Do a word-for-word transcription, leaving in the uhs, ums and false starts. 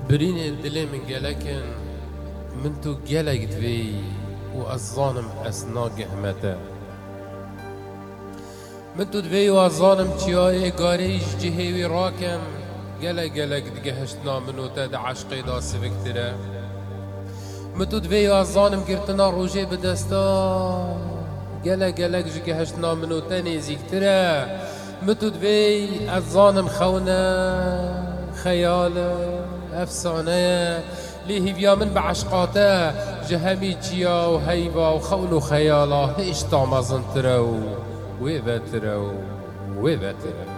برين دلي من جلكن من تو جلك دوي وأظانم أسنا جهمته من تو دوي وأظانم تياي قاريج جهوي راكم جلك جلك دجهشتنا منو تد عشقي دا سفكتره من تو دوي وأظانم قرتنا روجي بدستا جلك جلك جهشتنا منو تاني زيكتره من تو دوي أظانم خونا خياله أفسانه ليه بيا من بعشقاته جهمي جيا وهيبا وخون وخياله هيش طعم زنترو ويبترو ويبترو